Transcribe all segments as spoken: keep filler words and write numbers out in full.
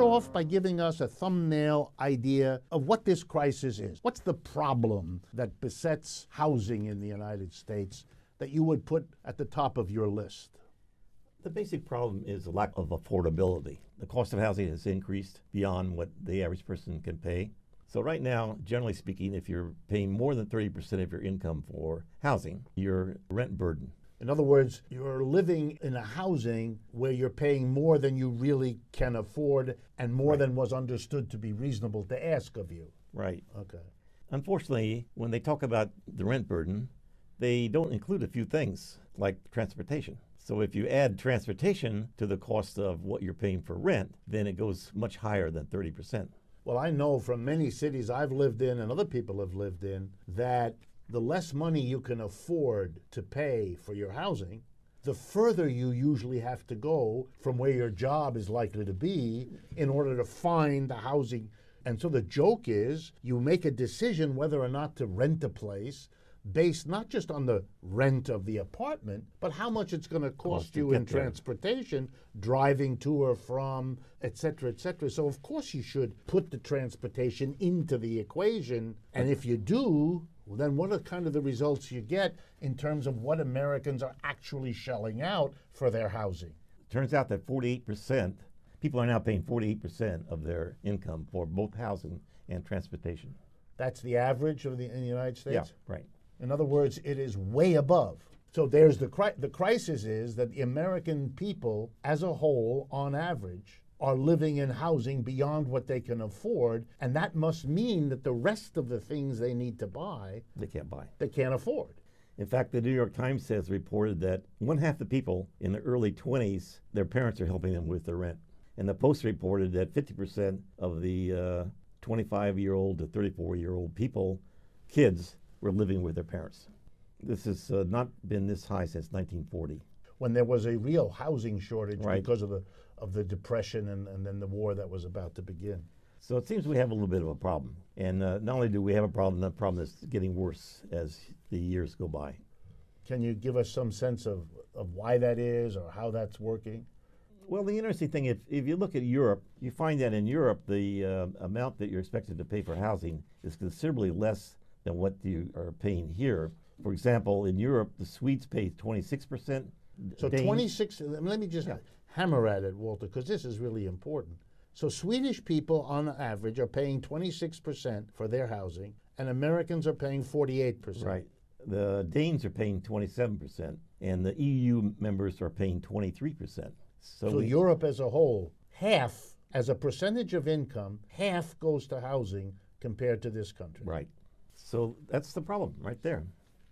start off by giving us a thumbnail idea of what this crisis is. What's the problem that besets housing in the United States that you would put at the top of your list? The basic problem is a lack of affordability. The cost of housing has increased beyond what the average person can pay. So right now, generally speaking, if you're paying more than thirty percent of your income for housing, you're rent burden. In other words, you're living in a housing where you're paying more than you really can afford and more Right. than was understood to be reasonable to ask of you. Right. Okay. Unfortunately, when they talk about the rent burden, they don't include a few things like transportation. So if you add transportation to the cost of what you're paying for rent, then it goes much higher than thirty percent. Well, I know from many cities I've lived in and other people have lived in that the less money you can afford to pay for your housing, the further you usually have to go from where your job is likely to be in order to find the housing. And so the joke is you make a decision whether or not to rent a place based not just on the rent of the apartment, but how much it's going to cost Cost to you in get there. transportation, driving to or from, et cetera, et cetera. So of course you should put the transportation into the equation. And if you do, well, then what are kind of the results you get in terms of what Americans are actually shelling out for their housing? Turns out that forty-eight percent, people are now paying forty-eight percent of their income for both housing and transportation. That's the average of the in the United States? Yeah, right. In other words, it is way above. So there's the cri- the crisis is that the American people as a whole, on average, are living in housing beyond what they can afford, and that must mean that the rest of the things they need to buy, They can't buy. they can't afford. In fact, the New York Times has reported that one half the people in the early twenties, their parents are helping them with their rent. And the Post reported that fifty percent of the uh, twenty-five-year-old to thirty-four-year-old people, kids, were living with their parents. This has uh, not been this high since nineteen forty. When there was a real housing shortage Right. because of the of the depression and, and then the war that was about to begin. So it seems we have a little bit of a problem. And uh, not only do we have a problem, the problem is getting worse as the years go by. Can you give us some sense of, of why that is or how that's working? Well, the interesting thing, if, if you look at Europe, you find that in Europe, the uh, amount that you're expected to pay for housing is considerably less than what you are paying here. For example, in Europe, the Swedes pay twenty-six percent. So Danes- twenty-six, let me just Yeah. hammer at it, Walter, because this is really important. So Swedish people on average are paying twenty-six percent for their housing, and Americans are paying forty-eight percent. Right. The Danes are paying twenty-seven percent, and the E U members are paying twenty-three percent. So, So we- Europe as a whole, half, as a percentage of income, half goes to housing compared to this country. Right. So that's the problem right there.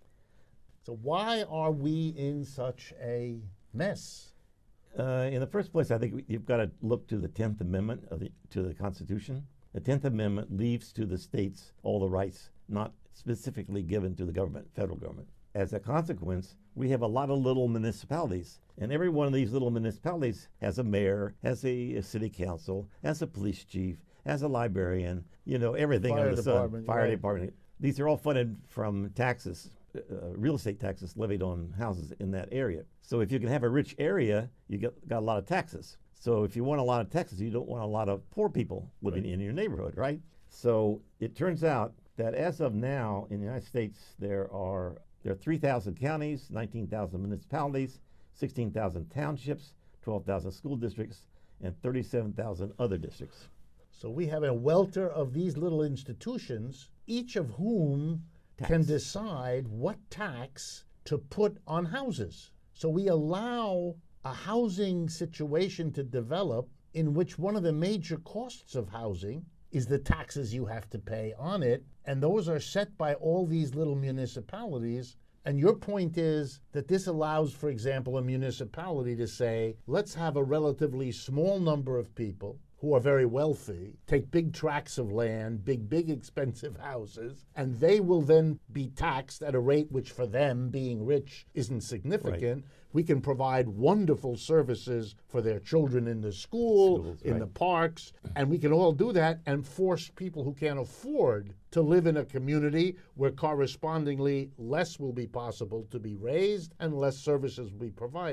So why are we in such a mess? Uh, in the first place, I think we- you've got to look to the tenth Amendment of the, to the Constitution. The tenth Amendment leaves to the states all the rights not specifically given to the government, federal government. As a consequence, we have a lot of little municipalities, and every one of these little municipalities has a mayor, has a, a city council, has a police chief, has a librarian, you know, everything Fire under the sun. department, Fire right. department. These are all funded from taxes, uh, real estate taxes levied on houses in that area. So if you can have a rich area, you get, got a lot of taxes. So if you want a lot of taxes, you don't want a lot of poor people living Right. in your neighborhood, right? So it turns out that as of now in the United States, there are there are three thousand counties, nineteen thousand municipalities, sixteen thousand townships, twelve thousand school districts, and thirty-seven thousand other districts. So we have a welter of these little institutions, each of whom can Tax. decide what tax to put on houses. So we allow a housing situation to develop in which one of the major costs of housing is the taxes you have to pay on it, and those are set by all these little municipalities. And your point is that this allows, for example, a municipality to say, let's have a relatively small number of people who are very wealthy, take big tracts of land, big, big expensive houses, and they will then be taxed at a rate which for them, being rich, isn't significant. Right. We can provide wonderful services for their children in the school, Schools, in right. the parks, and we can all do that and force people who can't afford to live in a community where correspondingly less will be possible to be raised and less services will be provided.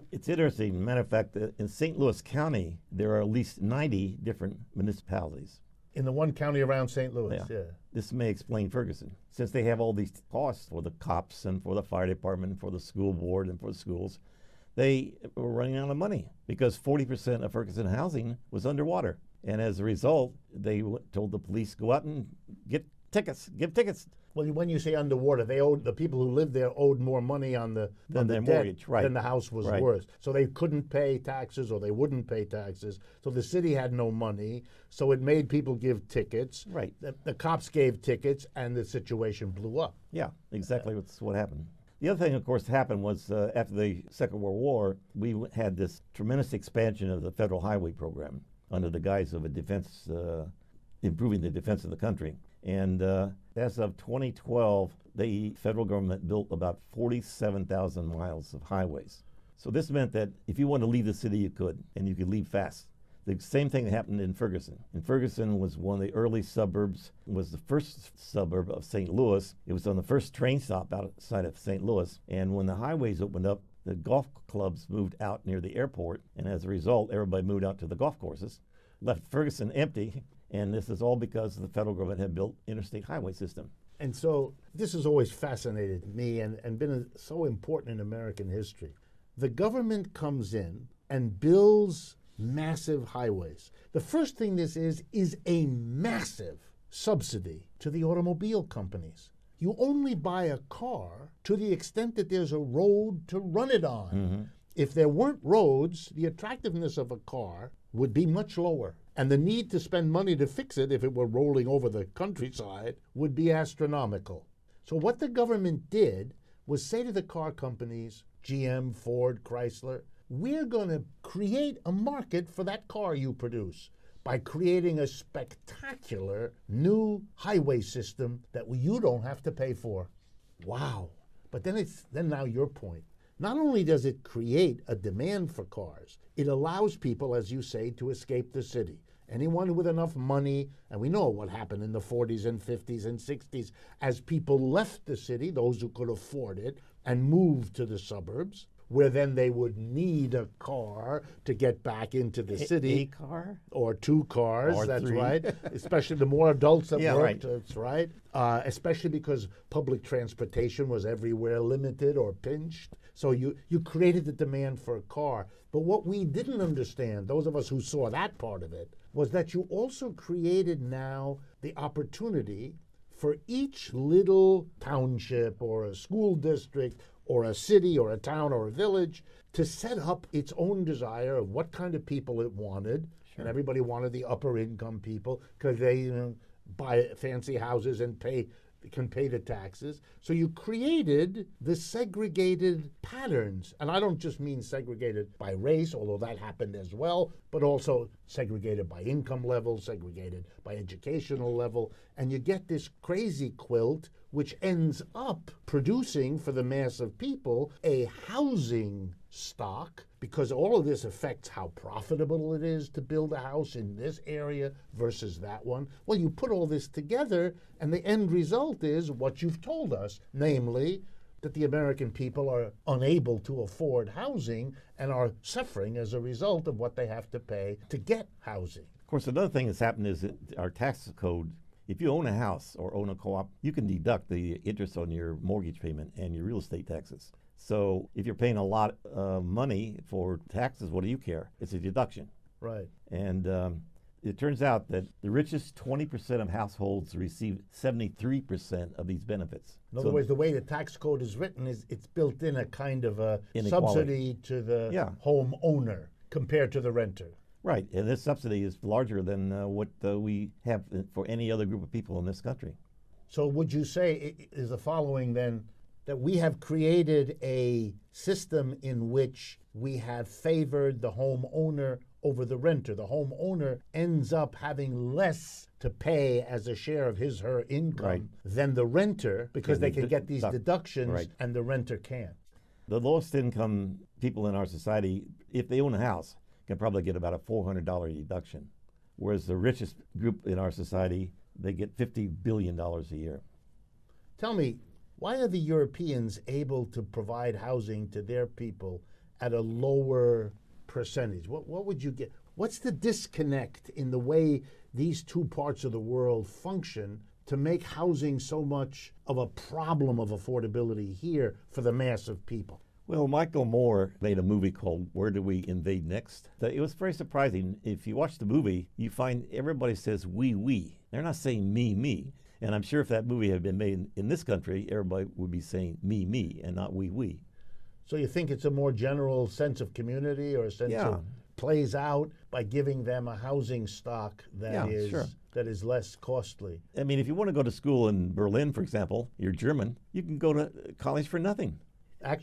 It's interesting. Matter of fact, uh, in Saint Louis County, there are at least ninety different municipalities. In the one county around Saint Louis, yeah. yeah. This may explain Ferguson. Since they have all these costs for the cops and for the fire department, and for the school board and for the schools, they were running out of money because forty percent of Ferguson housing was underwater. And as a result, they w- told the police, go out and get tickets, give tickets. Well, when you say underwater, they owed the people who lived there owed more money on the, than on the their debt mortgage, right. than the house was right. worth. So they couldn't pay taxes, or they wouldn't pay taxes. So the city had no money. So it made people give tickets. Right. The, the cops gave tickets, and the situation blew up. Yeah, exactly. Uh, That's what happened. The other thing, of course, happened was uh, after the Second World War, we w- had this tremendous expansion of the federal highway program under the guise of a defense, uh, improving the defense of the country. And uh, as of twenty twelve, the federal government built about forty-seven thousand miles of highways. So this meant that if you wanted to leave the city, you could, and you could leave fast. The same thing happened in Ferguson. And Ferguson was one of the early suburbs, was the first suburb of Saint Louis. It was on the first train stop outside of Saint Louis. And when the highways opened up, the golf clubs moved out near the airport. And as a result, everybody moved out to the golf courses, left Ferguson empty. And this is all because the federal government had built interstate highway system. And so this has always fascinated me and, and been a, so important in American history. The government comes in and builds massive highways. The first thing this is, is a massive subsidy to the automobile companies. You only buy a car to the extent that there's a road to run it on. Mm-hmm. If there weren't roads, the attractiveness of a car would be much lower. And the need to spend money to fix it, if it were rolling over the countryside, would be astronomical. So what the government did was say to the car companies, G M, Ford, Chrysler, we're going to create a market for that car you produce by creating a spectacular new highway system that you don't have to pay for. Wow. But then it's then now your point. Not only does it create a demand for cars, it allows people, as you say, to escape the city. Anyone with enough money, and we know what happened in the forties and fifties and sixties, as people left the city, those who could afford it, and moved to the suburbs, where then they would need a car to get back into the a, city. A car? Or two cars, or that's three. Right. Especially the more adults that yeah, worked, right. that's right. Uh, especially because public transportation was everywhere limited or pinched. So you, you created the demand for a car. But what we didn't understand, those of us who saw that part of it, was that you also created now the opportunity for each little township or a school district or a city or a town or a village to set up its own desire of what kind of people it wanted. Sure. And everybody wanted the upper income people because they you know, buy fancy houses and pay can pay the taxes. So you created the segregated patterns. And I don't just mean segregated by race, although that happened as well, but also segregated by income level, segregated by educational level. And you get this crazy quilt, which ends up producing for the mass of people a housing stock, because all of this affects how profitable it is to build a house in this area versus that one. Well, you put all this together, and the end result is what you've told us, namely that the American people are unable to afford housing and are suffering as a result of what they have to pay to get housing. Of course, another thing that's happened is that our tax code, if you own a house or own a co-op, you can deduct the interest on your mortgage payment and your real estate taxes. So if you're paying a lot of money for taxes, what do you care? It's a deduction. Right. And um, it turns out that the richest twenty percent of households receive seventy-three percent of these benefits. In other so words, the way the tax code is written is it's built in a kind of a inequality. subsidy to the yeah. home owner compared to the renter. Right, and this subsidy is larger than uh, what uh, we have for any other group of people in this country. So would you say, is the following then, that we have created a system in which we have favored the homeowner over the renter? The homeowner ends up having less to pay as a share of his her income right. than the renter, because and they the can get these deduct- deductions right. and the renter can't. The lowest income people in our society, if they own a house, can probably get about a four hundred dollars deduction, whereas the richest group in our society, they get fifty billion dollars a year. Tell me, why are the Europeans able to provide housing to their people at a lower percentage? What, what would you get? What's the disconnect in the way these two parts of the world function to make housing so much of a problem of affordability here for the mass of people? Well, Michael Moore made a movie called Where Do We Invade Next? It was very surprising. If you watch the movie, you find everybody says we, we. They're not saying me, me. And I'm sure if that movie had been made in, in this country, everybody would be saying me, me, and not we, we. So you think it's a more general sense of community or a sense Yeah. of plays out by giving them a housing stock that Yeah, is sure. that is less costly? I mean, if you want to go to school in Berlin, for example, you're German, you can go to college for nothing.